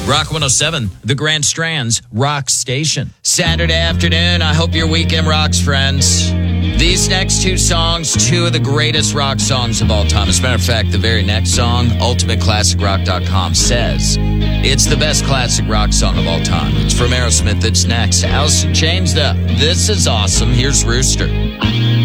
Rock 107, the Grand Strand's rock station. Saturday afternoon, I hope your weekend rocks, friends. These next two songs, two of the greatest rock songs of all time. As a matter of fact, the very next song, UltimateClassicRock.com says it's the best classic rock song of all time. It's from Aerosmith. It's next. Alice in Chains, though. This is awesome. Here's Rooster.